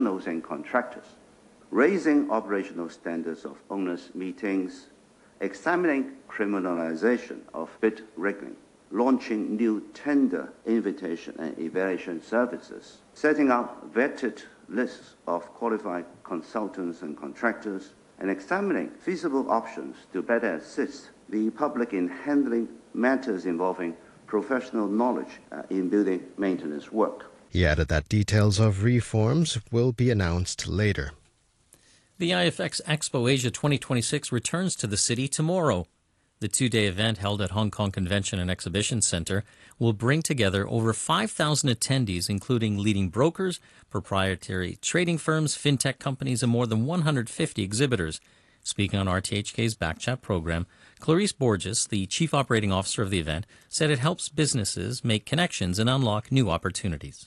and contractors, raising operational standards of owners' meetings, examining criminalization of bid rigging, launching new tender invitation and evaluation services, setting up vetted lists of qualified consultants and contractors, and examining feasible options to better assist the public in handling matters involving professional knowledge in building maintenance work. He added that details of reforms will be announced later. The IFX Expo Asia 2026 returns to the city tomorrow. The two-day event held at Hong Kong Convention and Exhibition Centre will bring together over 5,000 attendees, including leading brokers, proprietary trading firms, fintech companies, and more than 150 exhibitors. Speaking on RTHK's Backchat program, Clarice Borges, the Chief Operating Officer of the event, said it helps businesses make connections and unlock new opportunities.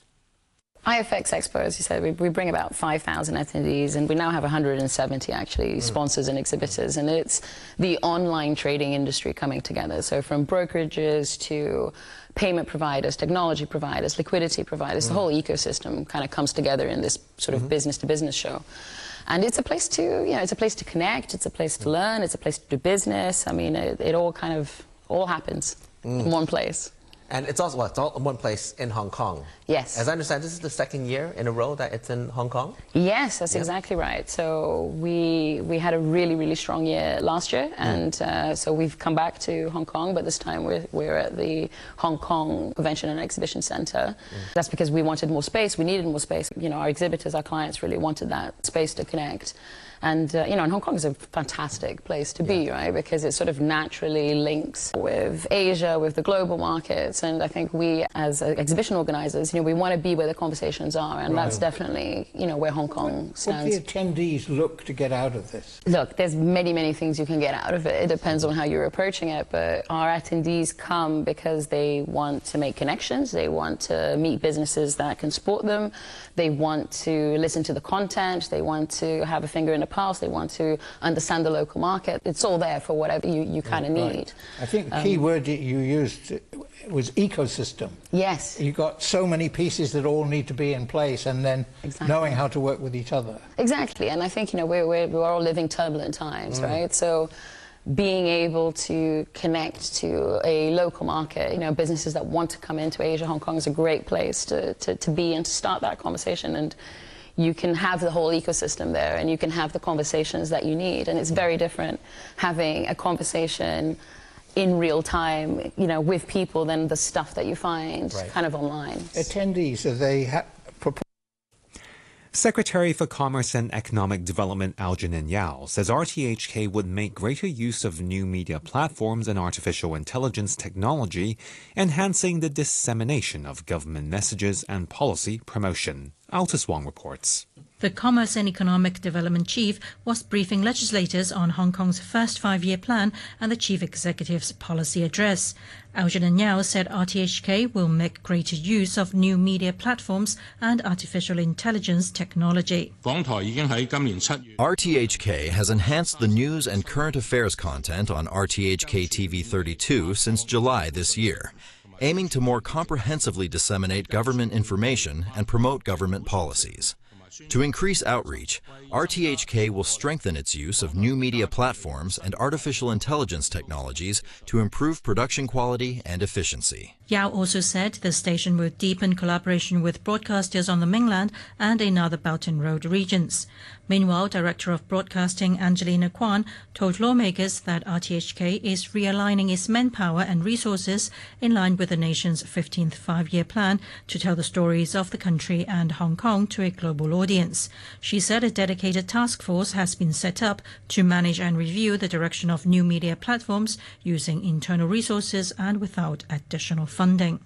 IFX Expo, as you said, we bring about 5,000 attendees, and we now have 170 actually sponsors and exhibitors, and it's the online trading industry coming together. So from brokerages to payment providers, technology providers, liquidity providers, the whole ecosystem kind of comes together in this sort of business-to-business show. And it's a place to, it's a place to connect, it's a place to learn, it's a place to do business. I mean, it all kind of happens in one place. And it's also it's all in one place in Hong Kong. Yes. As I understand, this is the second year in a row that it's in Hong Kong? Yes, that's exactly right. So we had a really, really strong year last year, and so we've come back to Hong Kong, but this time we're at the Hong Kong Convention and Exhibition Centre. That's because we wanted more space, we needed more space. Our exhibitors, our clients really wanted that space to connect. And, and Hong Kong is a fantastic place to be, right? Because it sort of naturally links with Asia, with the global markets. And I think we, as exhibition organisers, we want to be where the conversations are. And that's definitely, where Hong Kong stands. What do the attendees look to get out of this? Look, there's many, many things you can get out of it. It depends on how you're approaching it. But our attendees come because they want to make connections. They want to meet businesses that can support them. They want to listen to the content. They want to have a finger in the pulse. They want to understand the local market. It's all there for whatever you kind of need. I think the key word that you used was ecosystem. Yes. You've got so many pieces that all need to be in place, and then knowing how to work with each other. Exactly. And I think, we're all living turbulent times, right? So being able to connect to a local market, businesses that want to come into Asia, Hong Kong is a great place to be and to start that conversation. And you can have the whole ecosystem there, and you can have the conversations that you need. And it's very different having a conversation in real time, with people than the stuff that you find kind of online. Attendees, are they Secretary for Commerce and Economic Development Algernon Yao says RTHK would make greater use of new media platforms and artificial intelligence technology, enhancing the dissemination of government messages and policy promotion. Altus Wong reports. The Commerce and Economic Development Chief was briefing legislators on Hong Kong's first five-year plan and the Chief Executive's policy address. Algernon Yao said RTHK will make greater use of new media platforms and artificial intelligence technology. RTHK has enhanced the news and current affairs content on RTHK TV 32 since July this year, aiming to more comprehensively disseminate government information and promote government policies. To increase outreach, RTHK will strengthen its use of new media platforms and artificial intelligence technologies to improve production quality and efficiency. Yao also said the station will deepen collaboration with broadcasters on the mainland and in other Belt and Road regions. Meanwhile, Director of Broadcasting Angelina Kwan told lawmakers that RTHK is realigning its manpower and resources in line with the nation's 15th five-year plan to tell the stories of the country and Hong Kong to a global audience. She said a dedicated task force has been set up to manage and review the direction of new media platforms using internal resources and without additional funding.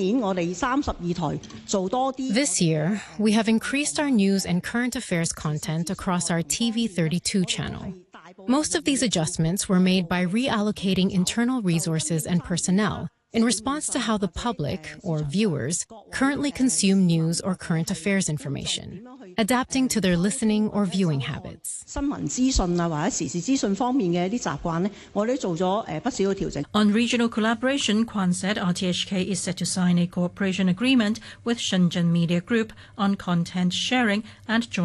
This year, we have increased our news and current affairs content across our TV 32 channel. Most of these adjustments were made by reallocating internal resources and personnel in response to how the public, or viewers, currently consume news or current affairs information, adapting to their listening or viewing habits. On regional collaboration, Kwan said RTHK is set to sign a cooperation agreement with Shenzhen Media Group on content sharing and joint